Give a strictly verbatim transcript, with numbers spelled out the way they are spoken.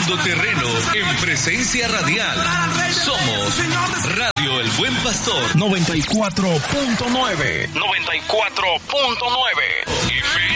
ganando terreno en presencia radial. Somos Radio El Buen Pastor noventa y cuatro punto nueve. noventa y cuatro punto nueve F M.